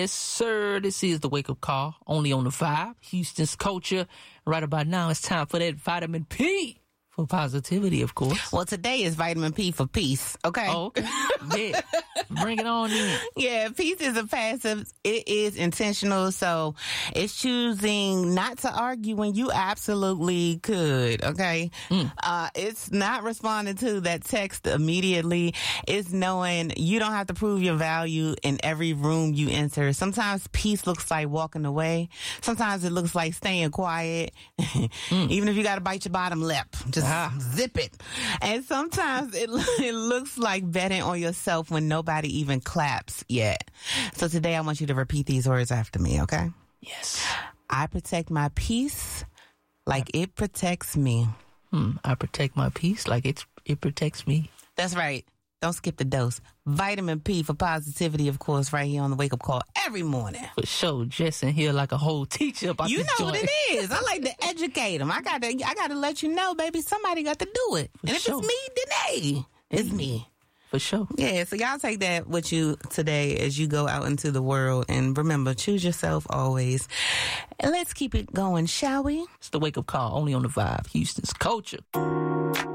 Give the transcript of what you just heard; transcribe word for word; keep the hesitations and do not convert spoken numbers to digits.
Yes, sir. This is the Wake Up Call, only on the Vibe, Houston's culture. Right about now, it's time for that vitamin P for positivity, of course. Well, today is vitamin P for peace, okay? Oh, okay. Yeah. Bring it on in. Yeah, peace is a passive. It is intentional, so it's choosing not to argue when you absolutely could, okay? Mm. Uh, it's not responding to that text immediately. It's knowing you don't have to prove your value in every room you enter. Sometimes peace looks like walking away. Sometimes it looks like staying quiet. Mm. Even if you got to bite your bottom lip, just ah. zip it. And sometimes it, it looks like betting on yourself when nobody even claps yet. So today I want you to repeat these words after me, okay? Yes. I protect my peace like it protects me. Hmm. I protect my peace like it's, it protects me. That's right. Don't skip the dose. Vitamin P for positivity, of course, right here on the Wake Up Call every morning. For sure. Jess in here like a whole teacher about You this know joint. what it is. I like to educate them. I got to I got to let you know, baby, somebody got to do it. For and if sure. it's me, then hey, it's mm. me. For sure. Yeah, so y'all take that with you today as you go out into the world. And remember, choose yourself always. And let's keep it going, shall we? It's the Wake Up Call, only on the Vibe, Houston's culture.